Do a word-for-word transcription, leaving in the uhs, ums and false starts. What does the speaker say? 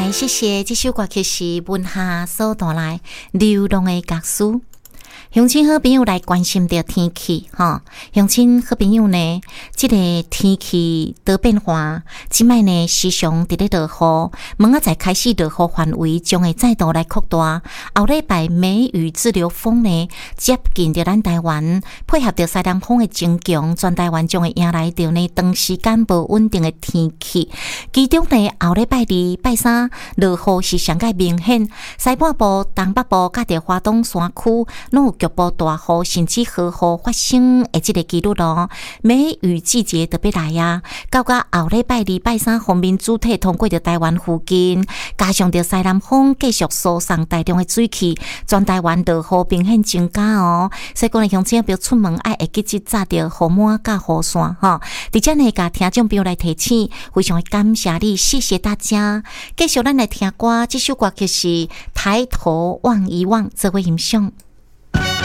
来，谢谢这首歌曲是文夏所带来流浪的角书。乡亲好朋友来关心着天气哈，乡亲好朋友呢，这个天气的变化，即摆呢时常伫咧落雨，明仔载开始落雨范围将会再度来扩大。后礼拜梅雨滞留风呢接近着咱台湾，配合着西南风的增强，全台湾将会迎来着呢长时间无稳定的天气。其中呢后礼拜二、拜三落雨是上界明显，西半部、东北部甲着花东山区拢有局部大雨甚至豪雨发生的这个几率咯。梅雨季节特别来啊，到到后礼拜二、拜三方面主体通过着台湾附近，加上着西南风继续疏送大量的水汽，全台湾落雨明显增加哦。所以讲呢，乡亲要出门爱会记得扎着雨帽甲雨伞哈。伫遮呢，甲听众朋友来提醒，非常感谢你，谢谢大家。继续咱来听歌，这首歌曲是《抬头望一望》，这位欣赏。